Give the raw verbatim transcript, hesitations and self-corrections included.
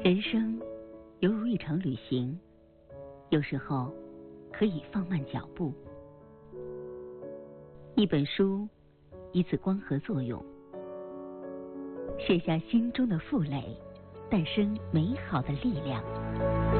人生犹如一场旅行，有时候可以放慢脚步。一本书，一次光合作用，卸下心中的负累，诞生美好的力量。